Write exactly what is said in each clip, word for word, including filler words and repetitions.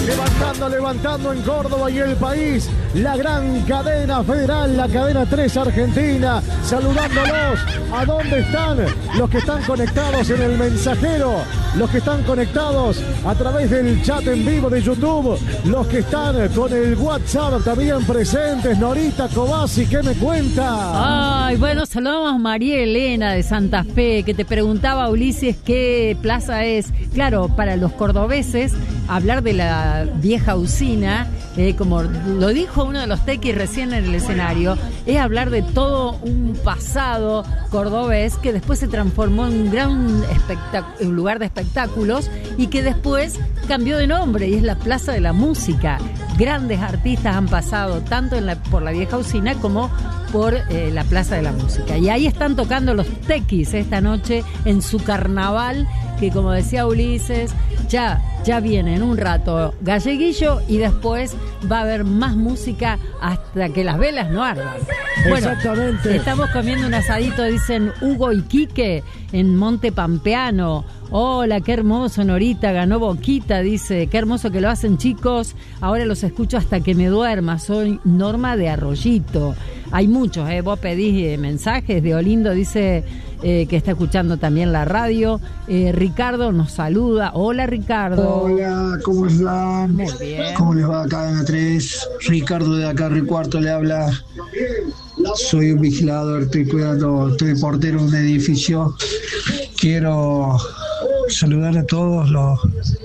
Levantando, levantando en Córdoba y el país, la gran cadena federal, la cadena tres Argentina, saludándolos. ¿A dónde están? Los que están conectados en el mensajero, los que están conectados a través del chat en vivo de YouTube, los que están con el WhatsApp también presentes. Norita Cobasi, ¿qué me cuenta? Ay, bueno, saludamos a María Elena de Santa Fe, que te preguntaba, Ulises, qué plaza es. Claro, para los cordobeses, hablar de la vieja usina, eh, como lo dijo uno de los tequis recién en el escenario, es hablar de todo un pasado cordobés que después se transformó en un gran espectac- un lugar de espectáculos y que después cambió de nombre y es la Plaza de la Música. Grandes artistas han pasado tanto en la, por la vieja usina como por eh, la Plaza de la Música. Y ahí están tocando los tequis esta noche en su carnaval, que como decía Ulises, ya, ya viene en un rato Galleguillo y después va a haber más música hasta que las velas no ardan. Bueno, exactamente. Estamos comiendo un asadito, dicen Hugo y Quique, en Monte Pampeano. Hola, qué hermoso, Norita, ganó Boquita, dice, qué hermoso que lo hacen, chicos. Ahora los escucho hasta que me duerma, soy Norma de Arroyito. Hay muchos, ¿eh? Vos pedís eh, mensajes, de Olindo dice eh, que está escuchando también la radio. Eh, Ricardo nos saluda. Hola, Ricardo. Hola, ¿cómo están? Muy bien. ¿Cómo les va acá en la tres? Ricardo de acá, Ricuarto le habla. Soy un vigilador, estoy cuidando, estoy portero de un edificio. Quiero saludar a todos los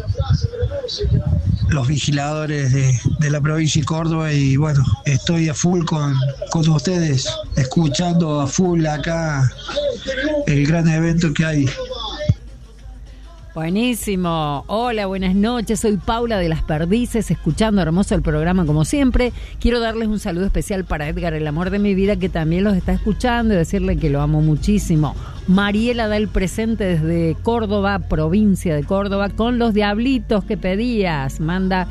los vigiladores de, de la provincia de Córdoba y bueno, estoy a full con, con ustedes, escuchando a full acá el gran evento que hay. Buenísimo. Hola, buenas noches. Soy Paula de Las Perdices, escuchando hermoso el programa como siempre. Quiero darles un saludo especial para Edgar, el amor de mi vida, que también los está escuchando, y decirle que lo amo muchísimo. Mariela da el presente desde Córdoba, provincia de Córdoba, con los diablitos que pedías. Manda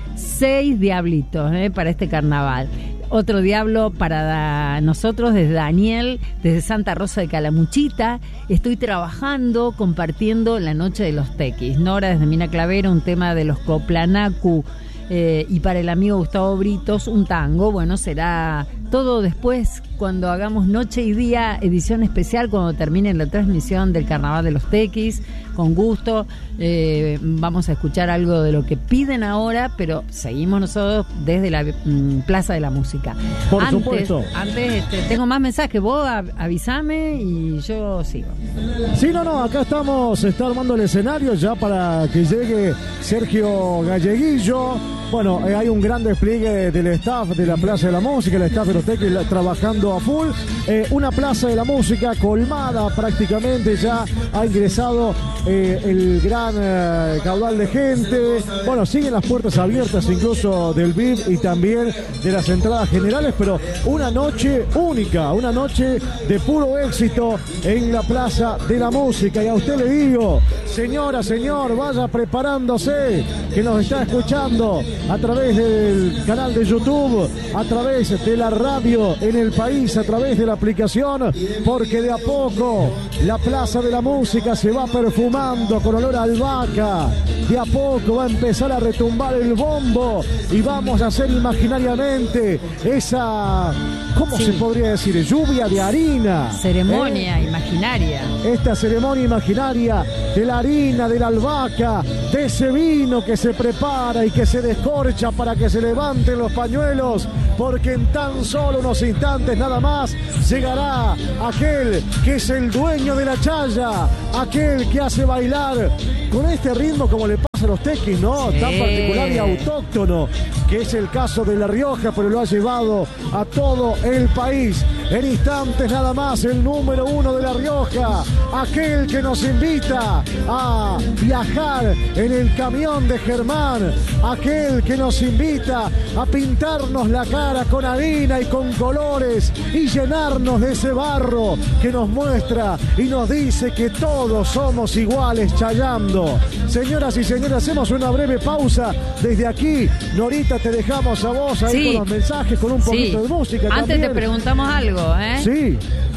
seis diablitos eh, para este carnaval. Otro diablo para nosotros desde Daniel, desde Santa Rosa de Calamuchita. Estoy trabajando, compartiendo la noche de los tequis. Nora desde Mina Clavera, un tema de los Coplanacu. Eh, y para el amigo Gustavo Britos, un tango. Bueno, será todo después, cuando hagamos Noche y Día, edición especial, cuando termine la transmisión del Carnaval de los Tequis. Con gusto, eh, vamos a escuchar algo de lo que piden ahora, pero seguimos nosotros desde la mm, Plaza de la Música. Por antes, supuesto. Antes este, tengo más mensajes, vos av- avísame y yo sigo. Sí, no, no, acá estamos, se está armando el escenario ya para que llegue Sergio Galleguillo. Bueno, eh, hay un gran despliegue del staff de la Plaza de la Música, el staff de los tequis trabajando a full. Eh, una Plaza de la Música colmada prácticamente, ya ha ingresado eh, el gran eh, caudal de gente. Bueno, siguen las puertas abiertas incluso del V I P y también de las entradas generales, pero una noche única, una noche de puro éxito en la Plaza de la Música. Y a usted le digo, señora, señor, vaya preparándose, que nos está escuchando a través del canal de YouTube, a través de la radio en el país, a través de la aplicación, porque de a poco la Plaza de la Música se va perfumando con olor a albahaca. De a poco va a empezar a retumbar el bombo y vamos a hacer imaginariamente esa, ¿cómo Sí. se podría decir? Lluvia de harina. Ceremonia ¿Eh? imaginaria. Esta ceremonia imaginaria de la harina, de la albahaca, de ese vino que se prepara y que se descorcha para que se levanten los pañuelos, porque en tan solo unos instantes nada más llegará aquel que es el dueño de la chaya, aquel que hace bailar con este ritmo como le pasa a los tequis, ¿no? Sí. Tan particular y autóctono, que es el caso de La Rioja, pero lo ha llevado a todo el país. En instantes nada más, el número uno de La Rioja, aquel que nos invita a viajar en el camión de Germán, aquel que nos invita a pintarnos la cara con harina y con colores y llenarnos de ese barro que nos muestra y nos dice que todos somos iguales chayando. Señoras y señores, hacemos una breve pausa desde aquí. Norita, te dejamos a vos ahí Sí. con los mensajes, con un poquito Sí. de música. Antes también. te preguntamos algo, ¿eh? Sí.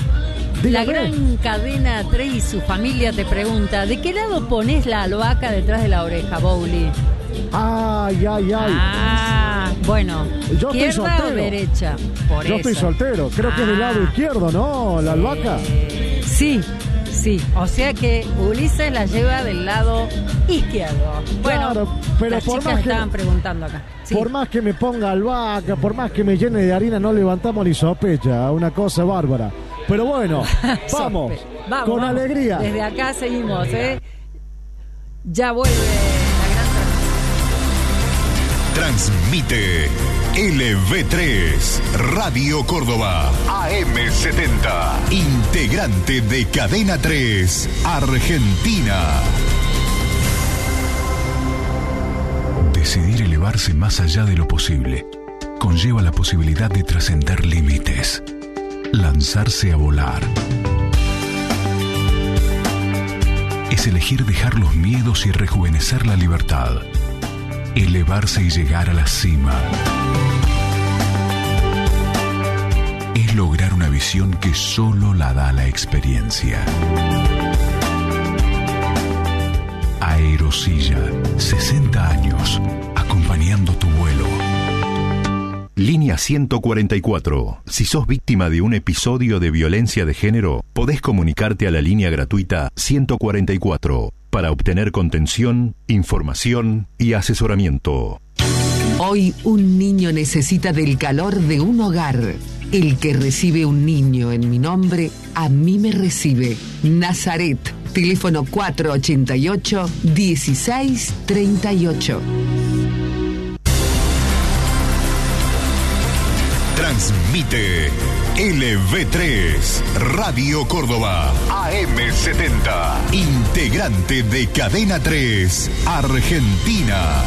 La Dígame. gran cadena tres y su familia te pregunta, ¿de qué lado pones la albahaca detrás de la oreja, Bowley? Ay, ay, ay. Ah, bueno. Yo estoy ¿Izquierda soltero. o derecha? Por Yo eso. estoy soltero. Creo Ah. que es del lado izquierdo, ¿no? La albahaca. Eh, sí, sí. O sea que Ulises la lleva del lado izquierdo. Bueno, Claro, pero las por chicas más que- estaban preguntando acá. Sí. Por más que me ponga albahaca, por más que me llene de harina, no levantamos ni sospecha. Una cosa bárbara. Pero bueno, vamos. Sope. Vamos, con vamos. alegría. Desde acá seguimos, ¿eh? Ya vuelve la gran Transmite L V tres, Radio Córdoba, A M setenta, integrante de Cadena tres, Argentina. Decidir elevarse más allá de lo posible conlleva la posibilidad de trascender límites, lanzarse a volar. Es elegir dejar los miedos y rejuvenecer la libertad. Elevarse y llegar a la cima. Es lograr una visión que solo la da la experiencia. Aerosilla, sesenta años, acompañando tu vuelo. Línea ciento cuarenta y cuatro. Si sos víctima de un episodio de violencia de género, podés comunicarte a la línea gratuita ciento cuarenta y cuatro para obtener contención, información y asesoramiento. Hoy un niño necesita del calor de un hogar. El que recibe un niño en mi nombre, a mí me recibe. Nazaret, teléfono cuatro ochenta y ocho, dieciséis treinta y ocho. Transmite L V tres, Radio Córdoba, A M setenta, integrante de Cadena tres, Argentina.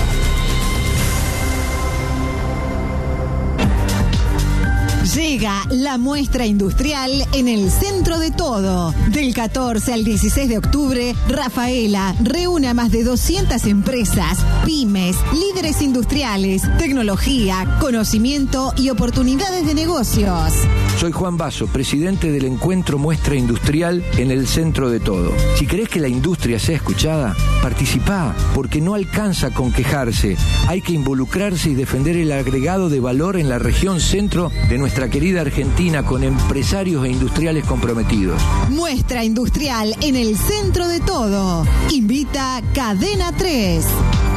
Llega la muestra industrial en el centro de todo. Del catorce al dieciséis de octubre, Rafaela reúne a más de doscientas empresas, pymes, líderes industriales, tecnología, conocimiento y oportunidades de negocios. Soy Juan Basso, presidente del Encuentro Muestra Industrial en el centro de todo. Si querés que la industria sea escuchada, participá, porque no alcanza con quejarse. Hay que involucrarse y defender el agregado de valor en la región centro de nuestra querida Argentina, con empresarios e industriales comprometidos. Muestra industrial en el centro de todo. Invita Cadena tres.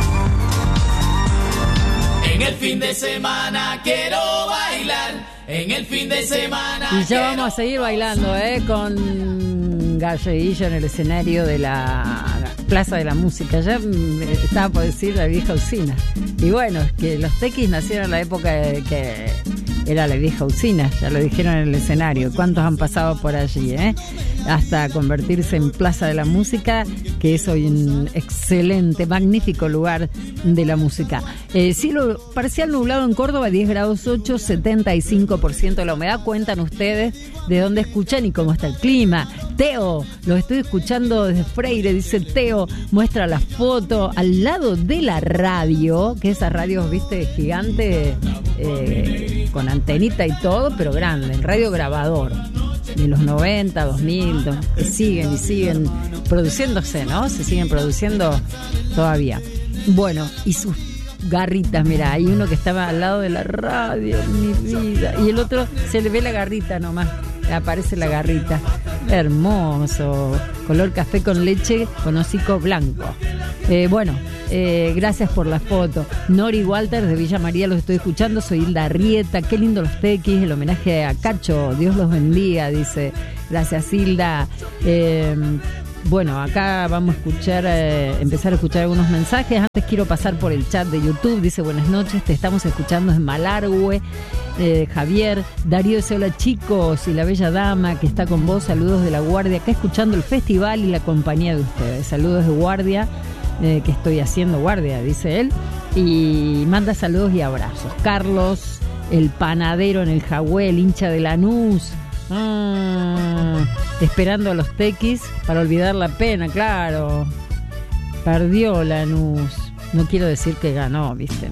En el fin de semana quiero bailar. En el fin de semana. Y ya vamos a seguir bailando, ¿eh? Con Galleguillo en el escenario de la Plaza de la Música. Ya estaba por decir la vieja usina. Y bueno, es que los tequis nacieron en la época de que era la vieja usina. Ya lo dijeron en el escenario. ¿Cuántos han pasado por allí, eh? Hasta convertirse en Plaza de la Música, que es hoy un excelente, magnífico lugar de la música. Eh, cielo parcial nublado en Córdoba, diez grados ocho, setenta y cinco por ciento de la humedad. Cuentan ustedes de dónde escuchan y cómo está el clima. Teo, lo estoy escuchando desde Freire, dice Teo, muestra la foto al lado de la radio, que esa radio, viste, gigante, eh, con antenita y todo, pero grande, el radio grabador. De los noventa, dos mil, dos, que siguen y siguen produciéndose, ¿no? Se siguen produciendo todavía. Bueno, y sus garritas, mira, hay uno que estaba al lado de la radio, mi vida, y el otro se le ve la garrita nomás, aparece la garrita. Hermoso, color café con leche con hocico blanco. Eh, bueno, eh, gracias por la foto. Nori Walter de Villa María, los estoy escuchando. Soy Hilda Arrieta, qué lindo los tequis, el homenaje a Cacho, Dios los bendiga, dice. Gracias, Hilda. Eh, bueno, acá vamos a escuchar, eh, empezar a escuchar algunos mensajes. Antes quiero pasar por el chat de YouTube. Dice, buenas noches, te estamos escuchando en Malargüe. Eh, Javier, Darío dice, hola chicos, y la bella dama que está con vos, saludos de la Guardia, acá escuchando el festival y la compañía de ustedes. Saludos de Guardia, eh, que estoy haciendo guardia, dice él, y manda saludos y abrazos. Carlos, el panadero en el Jagüe, el hincha de Lanús, ah, esperando a los tequis para olvidar la pena, claro. Perdió Lanús, no quiero decir que ganó, viste.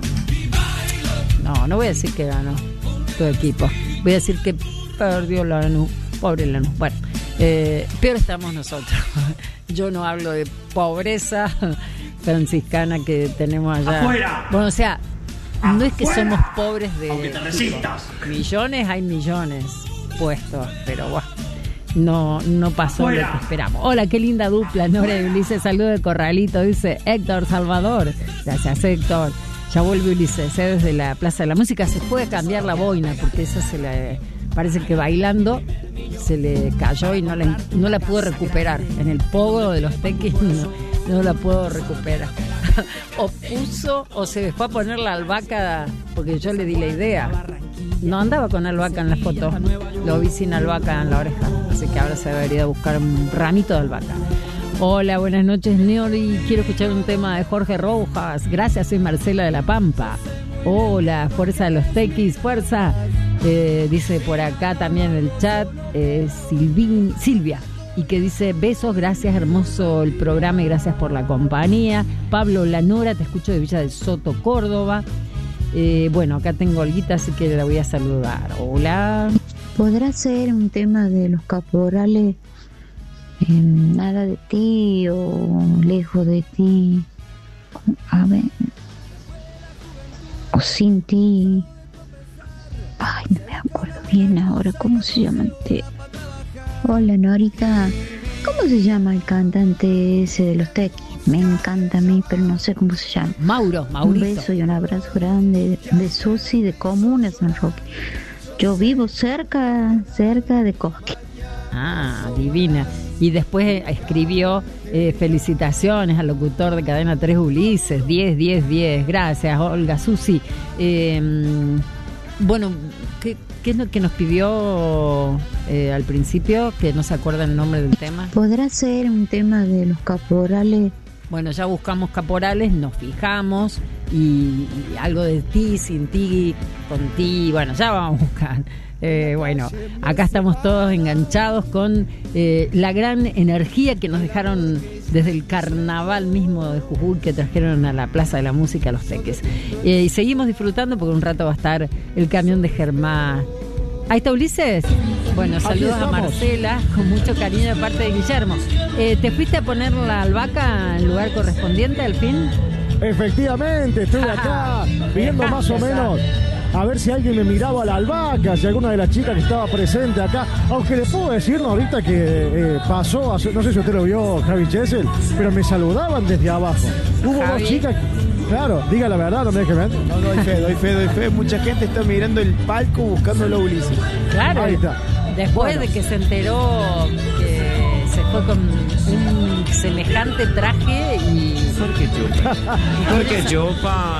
No, no voy a decir que ganó tu equipo, voy a decir que perdió Lanús, pobre Lanús. Bueno, eh, peor estamos nosotros. Yo no hablo de pobreza, franciscana que tenemos allá. ¡Afuera! Bueno, o sea, no es que ¡Afuera! somos pobres de... Aunque te resistas. Millones, hay millones puestos, pero bueno, no, no pasó ¡Afuera! lo que esperamos. Hola, qué linda dupla, Nora y Ulises, saludo de Corralito, dice Héctor Salvador. Gracias, Héctor. Ya vuelve Ulises, ¿eh? Desde la Plaza de la Música. Se puede cambiar la boina, porque esa se le... Parece que bailando se le cayó y no la, no la pudo recuperar. En el pogo de los tequis no, no la puedo recuperar. O puso, o se dejó a poner la albahaca, porque yo le di la idea. No andaba con albahaca en la foto, lo vi sin albahaca en la oreja, así que ahora se debería buscar un ramito de albahaca. Hola, buenas noches, Neori. Quiero escuchar un tema de Jorge Rojas. Gracias, soy Marcela de La Pampa. Hola, fuerza de los tequis, fuerza. Eh, dice por acá también en el chat eh, Silvi, Silvia, y que dice besos, gracias, hermoso el programa y gracias por la compañía. Pablo Lanora, te escucho de Villa del Soto, Córdoba. Eh, bueno, acá tengo Olguita, así que la voy a saludar. Hola. ¿Podrá ser un tema de los caporales, eh, nada de ti o lejos de ti? A ver, o sin ti. Ay, no me acuerdo bien ahora cómo se llama el tema. Hola, Norita. ¿Cómo se llama el cantante ese de los tequis? Me encanta a mí, pero no sé cómo se llama. Mauro, Maurito. Un beso y un abrazo grande de Susi de Comuna San Roque. Yo vivo cerca, cerca de Cosquín. Ah, divina. Y después escribió eh, felicitaciones al locutor de Cadena tres Ulises, diez, diez, diez. Gracias, Olga, Susi. Eh, bueno, ¿qué, ¿qué es lo que nos pidió eh, al principio? Que no se acuerda el nombre del tema. ¿Podrá ser un tema de los caporales? Bueno, ya buscamos caporales, nos fijamos y, y algo de ti, sin ti, con ti, bueno, ya vamos a buscar. Eh, bueno, acá estamos todos enganchados con eh, la gran energía que nos dejaron desde el carnaval mismo de Jujuy, que trajeron a la Plaza de la Música los teques. Eh, y seguimos disfrutando porque un rato va a estar el camión de Germán. Ahí está Ulises. Bueno, saludos a Marcela, con mucho cariño de parte de Guillermo. Eh, ¿Te fuiste a poner la albahaca en el lugar correspondiente al fin? Efectivamente, estuve acá viendo más o menos a ver si alguien me miraba a la albahaca, si alguna de las chicas que estaba presente acá. Aunque le puedo decir, ¿no? Ahorita que eh, pasó, hace, no sé si usted lo vio, Javi Chesel, pero me saludaban desde abajo. Hubo Javi. dos chicas, claro, diga la verdad, no me deje mentir. No, doy fe, doy fe, doy fe. Mucha gente está mirando el palco buscándolo a Ulises. Claro, ahí está. Después Bueno. de que se enteró que se fue con un semejante traje y... Porque chupa. Porque chupa.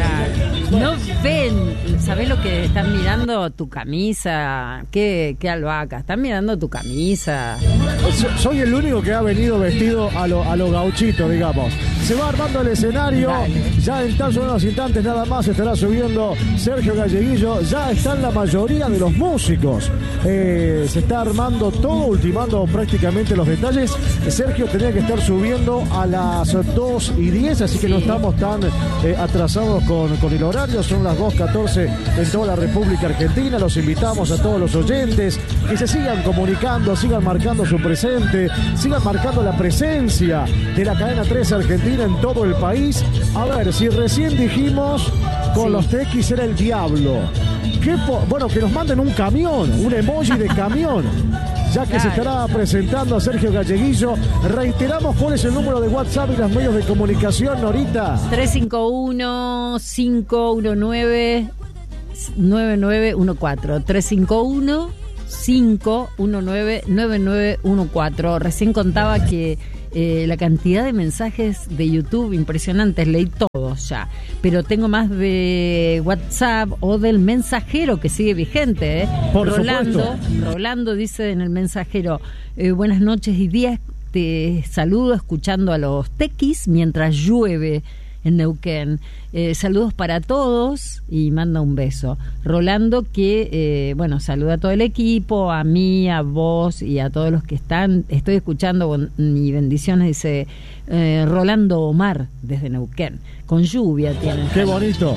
No ven, ¿sabés lo que están mirando? Tu camisa. ¿Qué, qué albahaca? Están mirando tu camisa. So- Soy el único que ha venido vestido a lo, a lo gauchito, digamos. Se va armando el escenario. Dale. Ya en tan solo unos instantes nada más estará subiendo Sergio Galleguillo. Ya están la mayoría de los músicos. Eh, se está armando todo, ultimando prácticamente los detalles. Sergio tenía que estar subiendo a las dos y diez, así que Sí. no estamos tan eh, atrasados con, con el horario. Son las dos catorce en toda la República Argentina. Los invitamos a todos los oyentes que se sigan comunicando, sigan marcando su presente, sigan marcando la presencia de la cadena tres Argentina en todo el país. A ver, si recién dijimos con Sí. los tequis era el diablo. ¿Qué po- bueno, que nos manden un camión, un emoji de camión. Ya que Claro. se estará presentando a Sergio Galleguillo. Reiteramos cuál es el número de WhatsApp y los medios de comunicación, Norita. tres cinco uno, cinco uno nueve, nueve nueve uno cuatro. tres cinco uno, cinco uno nueve, nueve nueve uno cuatro. Recién contaba que eh, la cantidad de mensajes de YouTube impresionantes, leí todos ya, pero tengo más de WhatsApp o del mensajero que sigue vigente, ¿eh? Por Rolando, supuesto. Rolando dice en el mensajero, eh, buenas noches y días, te saludo escuchando a los tequis mientras llueve en Neuquén. Eh, saludos para todos y manda un beso. Rolando que, eh, bueno, saluda a todo el equipo, a mí, a vos y a todos los que están. Estoy escuchando bon- y bendiciones, dice eh, Rolando Omar desde Neuquén. Con lluvia tienen. Qué bonito.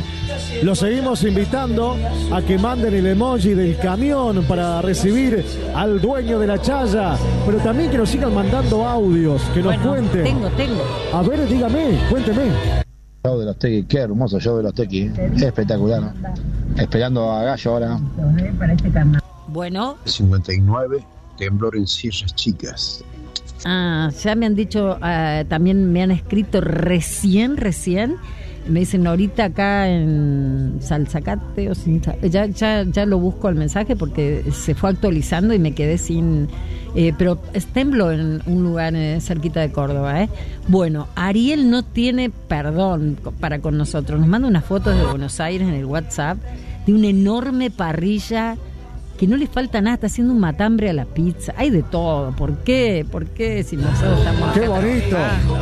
Los seguimos invitando a que manden el emoji del camión para recibir al dueño de la chaya, pero también que nos sigan mandando audios, que nos bueno, cuenten. Tengo, tengo. A ver, dígame, cuénteme. Show de los Tequis, qué hermoso show de los Tequis, espectacular, ¿no? Esperando a Gallo ahora. Bueno. cincuenta y nueve, temblor en Sierras Chicas. Ah, ya me han dicho, uh, también me han escrito recién, recién. Me dicen ahorita acá en Salzacate o sin, ya, ya, ya lo busco el mensaje porque se fue actualizando y me quedé sin. Eh, pero es tembló en un lugar eh, cerquita de Córdoba, ¿eh? Bueno, Ariel no tiene perdón para con nosotros. Nos manda unas fotos de Buenos Aires en el WhatsApp de una enorme parrilla que no le falta nada, está haciendo un matambre a la pizza. Hay de todo. ¿Por qué? ¿Por qué si nosotros estamos ¡Qué bonito!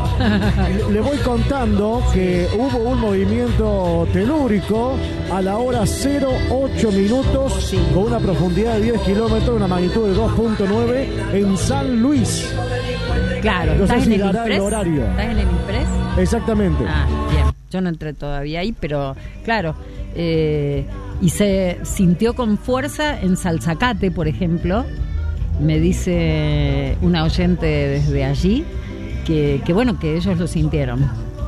Le voy contando que hubo un movimiento telúrico a la hora cero ocho minutos sí. con una profundidad de diez kilómetros, una magnitud de dos punto nueve en San Luis. Claro, no ¿estás sé si en el dará el horario. ¿Estás en el Impres? Exactamente. Ah, bien. Yo no entré todavía ahí, pero claro... Eh, y se sintió con fuerza en Salzacate, por ejemplo. Me dice una oyente desde allí que, que bueno, que ellos lo sintieron.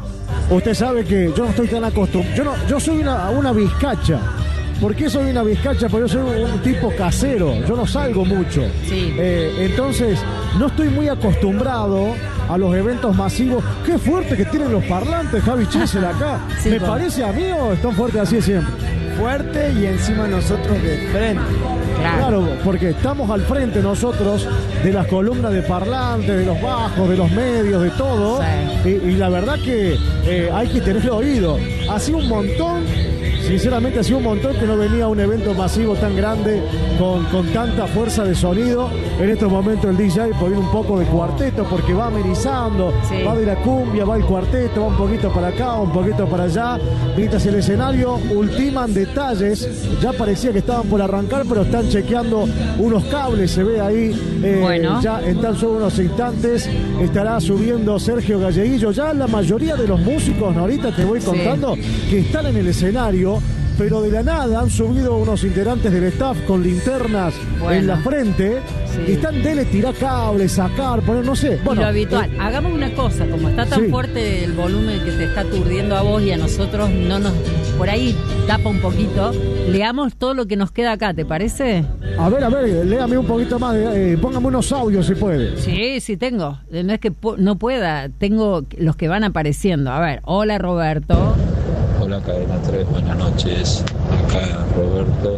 Usted sabe que yo no estoy tan acostumbrado. Yo no, yo soy una, una vizcacha. ¿Por qué soy una vizcacha? Porque yo soy un tipo casero. Yo no salgo mucho. Sí. Eh, entonces, no estoy muy acostumbrado a los eventos masivos. Qué fuerte que tienen los parlantes, Javi Chesel acá. Sí, ¿Me bueno. parece a mí o están fuertes así siempre? Fuerte y encima nosotros de frente. Claro. claro, porque estamos al frente nosotros de las columnas de parlantes, de los bajos, de los medios, de todo. Sí. Y, y la verdad que eh, hay que tener oído. Ha sido un montón. Sinceramente ha sido un montón que no venía un evento masivo tan grande con, con tanta fuerza de sonido. En estos momentos el D J pone un poco de cuarteto porque va amenizando, sí. va de la cumbia, va el cuarteto, va un poquito para acá, un poquito para allá. Mientras el escenario ultiman detalles, ya parecía que estaban por arrancar, pero están chequeando unos cables, se ve ahí. Eh, bueno. Ya en tan solo unos instantes estará subiendo Sergio Galleguillo. Ya la mayoría de los músicos, ahorita te voy contando, sí. que están en el escenario, pero de la nada han subido unos integrantes del staff con linternas bueno. en la frente sí. y están dele tirar cables, sacar, poner, no sé. Bueno, y lo habitual, eh, hagamos una cosa, como está tan sí. fuerte el volumen que te está aturdiendo a vos y a nosotros no nos, por ahí tapa un poquito, leamos todo lo que nos queda acá, ¿te parece? A ver, a ver, léame un poquito más, eh, póngame unos audios si puede. Sí, sí tengo, no es que po- no pueda, tengo los que van apareciendo. A ver, hola Roberto. Hola Cadena tres, buenas noches. Acá Roberto,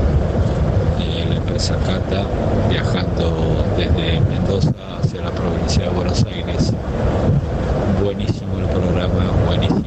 de la empresa Cata, viajando desde Mendoza hacia la provincia de Buenos Aires. Buenísimo el programa, buenísimo.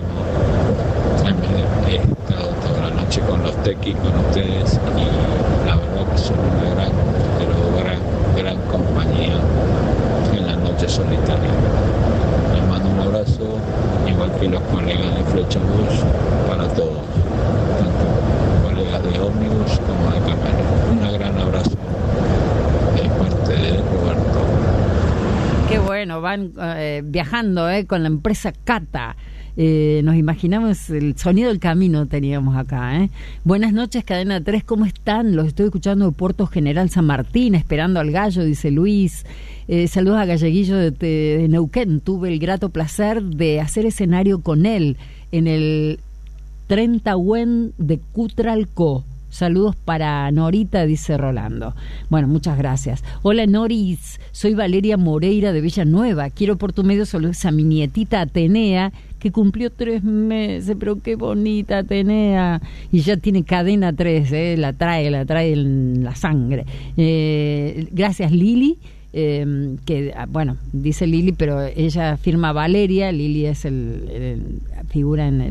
He estado toda la noche con los tequis, con ustedes, y la verdad que son una gran, pero gran, gran compañía en la noche solitaria. Les mando un abrazo, igual que los colegas de Flecha Bus, para todos, tanto colegas de ómnibus como de camiones. Un gran abrazo de parte de Roberto. Qué bueno, van eh, viajando eh, con la empresa Cata. Eh, nos imaginamos el sonido del camino teníamos acá. ¿eh? Buenas noches, Cadena tres, ¿cómo están? Los estoy escuchando de Puerto General San Martín, esperando al gallo, dice Luis. Eh, saludos a Galleguillo de, de Neuquén. Tuve el grato placer de hacer escenario con él en el treinta Buen de Cutralcó. Saludos para Norita, dice Rolando. Bueno, muchas gracias. Hola Noris, soy Valeria Moreira de Villanueva. Quiero por tu medio saludos a mi nietita Atenea, que cumplió tres meses, pero qué bonita Atenea. Y ya tiene cadena tres, ¿eh? la trae, la trae en la sangre. Eh, gracias Lili. Eh, que bueno, dice Lili, pero ella firma Valeria. Lili es el, el figura en el